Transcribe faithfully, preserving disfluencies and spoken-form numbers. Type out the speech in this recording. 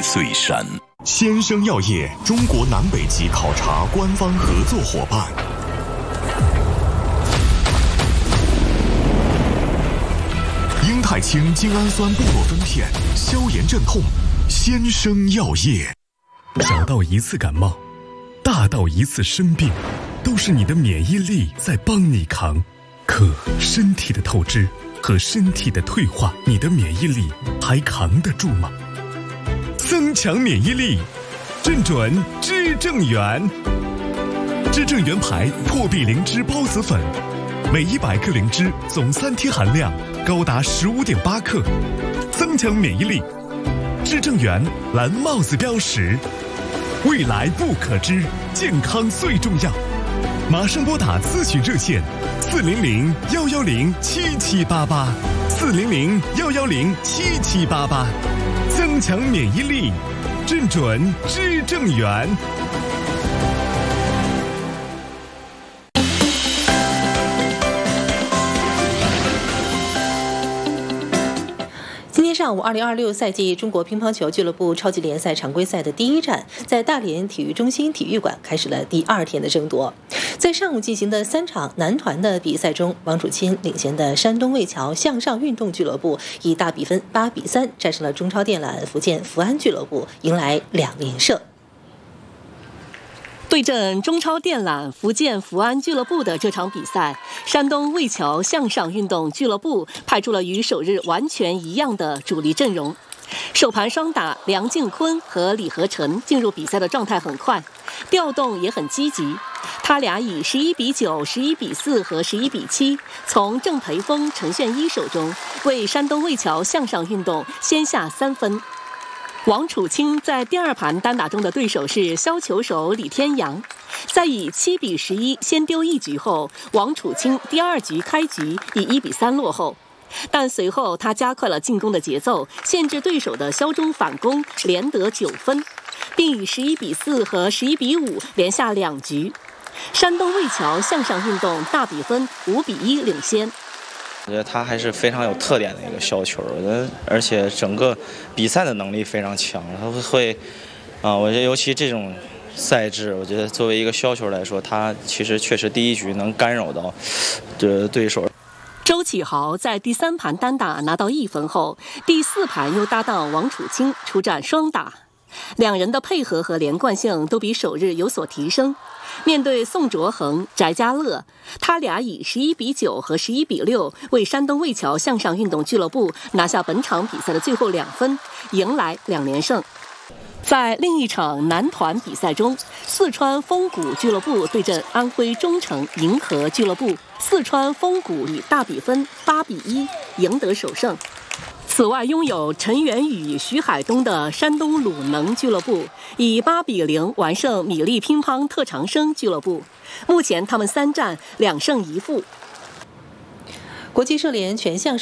岁山。 先生药业中国南北极考察官方合作伙伴。英泰清精氨酸布洛芬片，消炎镇痛。先生药业。 小到一次感冒，大到一次生病，都是你的免疫力在帮你扛。可身体的透支和身体的退化，你的免疫力还扛得住吗？增强免疫力，正准知正元。知正元牌破壁灵芝孢子粉，每一百克灵芝总三贴含量高达十五点八克，增强免疫力。知正元蓝帽子标识，未来不可知，健康最重要。马上拨打咨询热线四零零幺幺零七七八八，四零零幺幺零七七八八，增强免疫力，正准知正元。 上午二零二六赛季中国乒乓球俱乐部超级联赛常规赛的第一站在大连体育中心体育馆开始了第二天的争夺。在上午进行的三场男团的比赛中，王楚钦领衔的山东魏桥向上运动俱乐部以大比分八比三战胜了中超电缆福建福安俱乐部，迎来两连胜。 对阵中超电缆福建福安俱乐部的这场比赛，山东魏桥向上运动俱乐部派出了与首日完全一样的主力阵容。首盘双打梁靖昆和李和晨进入比赛的状态很快，调动也很积极。他俩以十一比九、十一比四和十一比七从郑培峰、陈炫一手中为山东魏桥向上运动先下三分。王楚钦在第二盘单打中的对手是削球手李天阳，在以七比十一先丢一局后，王楚钦第二局开局以一比三落后，但随后他加快了进攻的节奏，限制对手的削中反攻，连得九分，并以十一比四和十一比五连下两局。山东魏桥向上运动大比分五比一领先。 我觉得他还是非常有特点的一个削球，我觉得，而且整个比赛的能力非常强。他会，啊、呃，我觉得尤其这种赛制，我觉得作为一个削球来说，他其实确实第一局能干扰到这对手。 周启豪在第三盘单打拿到一分后，第四盘又搭档王楚钦出战双打，两人的配合和连贯性都比首日有所提升。面对宋卓恒、翟家乐，他俩以十一比九和十一比六为山东魏桥向上运动俱乐部拿下本场比赛的最后两分，迎来两连胜。在另一场男团比赛中，四川丰谷俱乐部对阵安徽中诚银河俱乐部，四川丰谷以大比分八比一赢得首胜。此外，拥有陈元宇、徐海东的山东鲁能俱乐部以八比零完胜米粒乒乓特长生俱乐部，目前他们三战两胜一负。 国际射联全项